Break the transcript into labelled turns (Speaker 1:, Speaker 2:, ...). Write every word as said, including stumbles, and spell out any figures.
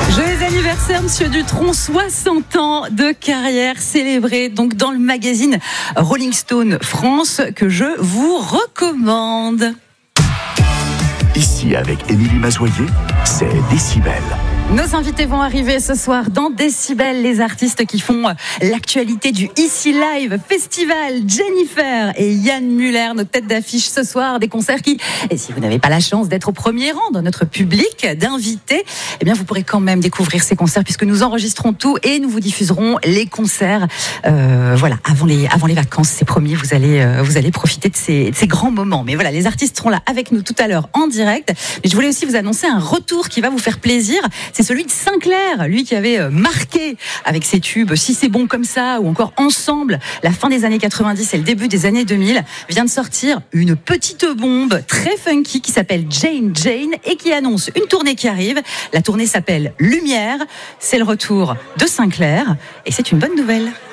Speaker 1: Joyeux anniversaire, Monsieur Dutronc, soixante ans de carrière célébrée donc dans le magazine Rolling Stone France que je vous recommande.
Speaker 2: Ici, avec Émilie Mazoyer, c'est Décibel.
Speaker 1: Nos invités vont arriver ce soir dans Décibel, les artistes qui font l'actualité du Ici Live Festival. Jennifer et Yann Muller, nos têtes d'affiche ce soir, des concerts qui, et si vous n'avez pas la chance d'être au premier rang dans notre public d'invités, eh bien vous pourrez quand même découvrir ces concerts puisque nous enregistrons tout et nous vous diffuserons les concerts. Euh, voilà, avant les avant les vacances, c'est promis, vous allez euh, vous allez profiter de ces, de ces grands moments. Mais voilà, les artistes seront là avec nous tout à l'heure en direct. Mais je voulais aussi vous annoncer un retour qui va vous faire plaisir. C'est celui de Sinclair, lui qui avait marqué avec ses tubes Si c'est bon comme ça ou encore Ensemble, la fin des années quatre-vingt-dix et le début des années deux mille, vient de sortir une petite bombe très funky qui s'appelle Jane Jane et qui annonce une tournée qui arrive. La tournée s'appelle Lumière. C'est le retour de Sinclair et c'est une bonne nouvelle.